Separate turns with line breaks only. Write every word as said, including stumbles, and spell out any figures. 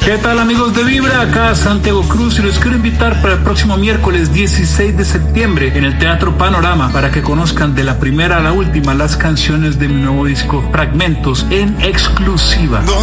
¿Qué tal, amigos de Vibra? Acá Santiago Cruz y los quiero invitar para el próximo miércoles dieciséis de septiembre en el Teatro Panorama para que conozcan de la primera a la última las canciones de mi nuevo disco Fragmentos en exclusiva.